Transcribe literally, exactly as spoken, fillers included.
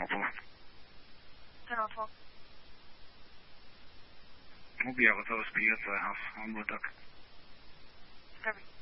ten oh four. ten oh four. We'll be out with O S P at the house on Wood Duck. Discovery.